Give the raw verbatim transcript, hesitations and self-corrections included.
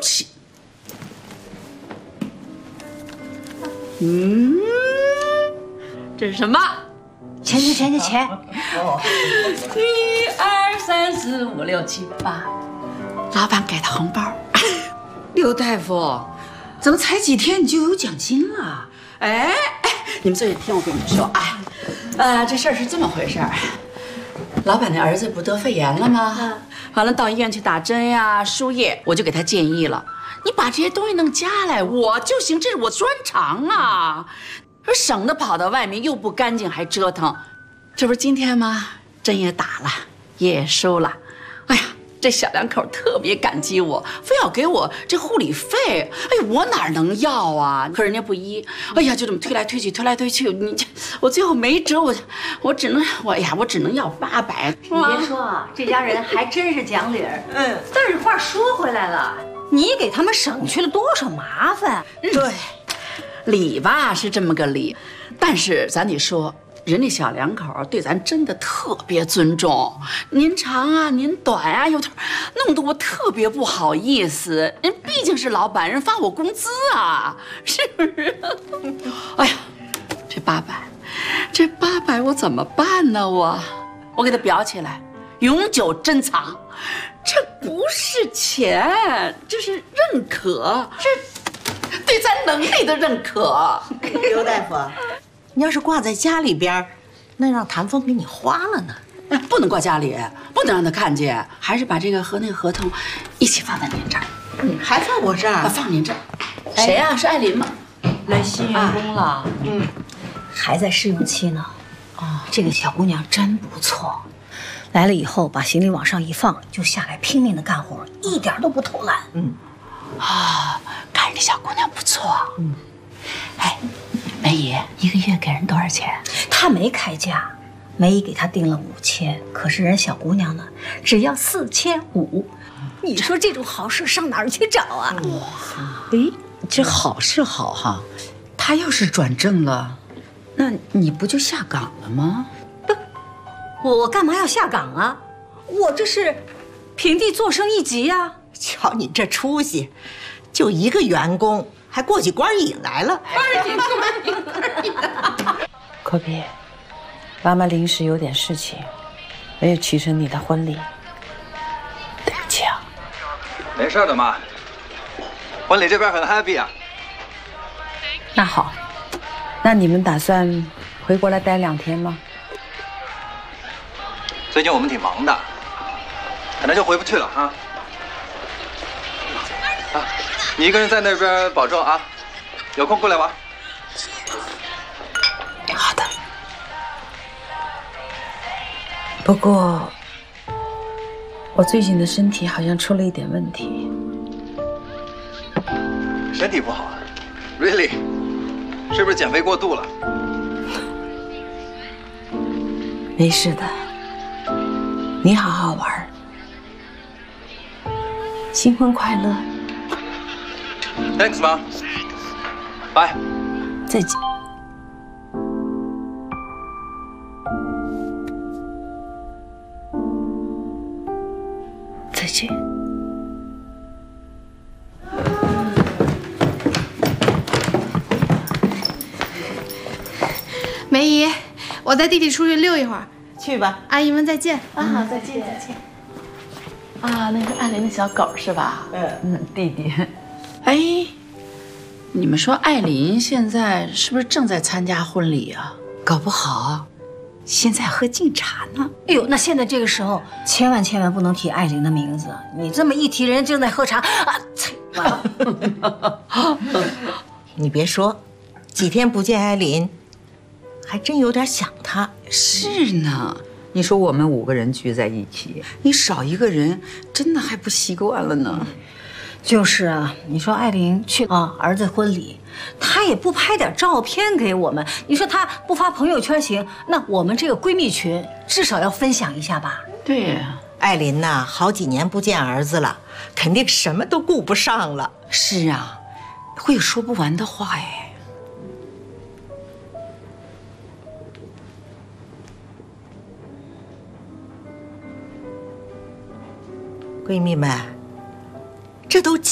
气。嗯，这是什么？ 钱钱钱钱钱！ 哦，一二三四五六七八，老板给的红包。刘大夫，怎么才几天你就有奖金了？哎哎，你们坐下听我跟你们说啊，呃，这事儿是这么回事儿。老板的儿子不得肺炎了吗？嗯、完了到医院去打针呀、输液，我就给他建议了，你把这些东西弄家来，我就行，这是我专长啊。省得跑到外面又不干净还折腾，这不是今天吗？针也打了，液也收了。哎呀，这小两口特别感激我，非要给我这护理费。哎呀，我哪能要啊？可人家不依。哎呀，就这么推来推去，推来推去，你这我最后没辙，我我只能我哎呀，我只能要八百。 你别说，这家人还真是讲理儿。嗯，但是话说回来了，你给他们省去了多少麻烦？ 对。理吧是这么个理，但是咱得说，人家小两口对咱真的特别尊重，您长啊，您短啊，有点弄得我特别不好意思。人毕竟是老板，人发我工资啊，是不是？哎呀，这八百，这八百我怎么办呢？我我给他裱起来，永久珍藏。这不是钱，这是认可，这。对咱能力的认可。 刘大夫，你要是挂在家里边，那让谭峰给你花了呢。 哎，不能挂家里，不能让他看见，还是把这个和那个合同一起放在您这儿。 嗯，还放我这儿？ 啊，放您这儿。谁呀、啊？是艾琳吗？ 来新员工了。啊、 嗯， 还在试用期呢。哦，这个小姑娘真不错。来了以后，把行李往上一放，就下来拼命的干活，一点都不偷懒。嗯。 啊，看这小姑娘不错。嗯，哎，梅姨一个月给人多少钱？ 她没开价，梅姨给她定了五千，可是人小姑娘呢，只要四千五。你说这种好事上哪儿去找啊？ 哇，哎，这好是好哈，她要是转正了，那你不就下岗了吗？ 不，我我干嘛要下岗啊？我这是平地坐升一级呀、啊。 瞧你这出息，就一个员工，还过起官瘾来了。 官瘾，官瘾，官瘾！ 可比，妈妈临时有点事情，没有去成你的婚礼，对不起啊。 没事的妈，婚礼这边很 happy 啊。 那好，那你们打算回国来待两天吗？ 最近我们挺忙的，可能就回不去了啊。啊，你一个人在那边保重啊，有空过来玩。 好的。不过，我最近的身体好像出了一点问题。 身体不好 ？Really？ 是不是减肥过度了？ 没事的，你好好玩。新婚快乐。 Thanks， 妈。拜。 再见。再见。 梅姨，我带弟弟出去溜一会儿。 去吧， 阿姨们再见。 啊，好，再见，再见。啊，那是艾琳的小狗是吧？嗯嗯，弟弟。哎，你们说艾琳现在是不是正在参加婚礼啊？搞不好现在喝敬茶呢。 哎呦，那现在这个时候，千万千万不能提艾琳的名字。你这么一提，人家正在喝茶啊！切，完了。 你别说，几天不见艾琳，还真有点想她。 是呢。你说我们五个人聚在一起，你少一个人，真的还不习惯了呢。 就是啊，你说艾琳去啊儿子婚礼，她也不拍点照片给我们，你说她不发朋友圈行，那我们这个闺蜜群至少要分享一下吧？ 对呀， 艾琳呐，好几年不见儿子了，肯定什么都顾不上了。 是啊，会有说不完的话哎。 闺蜜们，这都